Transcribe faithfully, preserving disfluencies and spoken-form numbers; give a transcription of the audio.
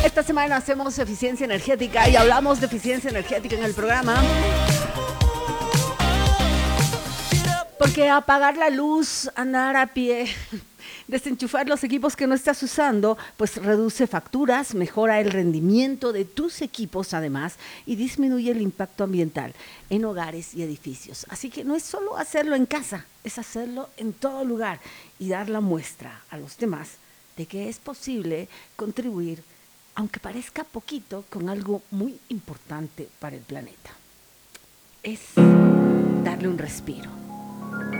Esta semana hacemos eficiencia energética y hablamos de eficiencia energética en el programa. Porque apagar la luz, andar a pie, desenchufar los equipos que no estás usando, pues reduce facturas, mejora el rendimiento de tus equipos además y disminuye el impacto ambiental en hogares y edificios. Así que no es solo hacerlo en casa, es hacerlo en todo lugar y dar la muestra a los demás de que es posible contribuir, aunque parezca poquito, con algo muy importante para el planeta. Es darle un respiro.